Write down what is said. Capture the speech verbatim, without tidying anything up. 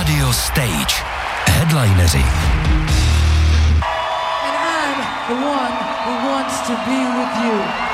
Radio Stage. Headlineři. And I'm the one who wants to be with you.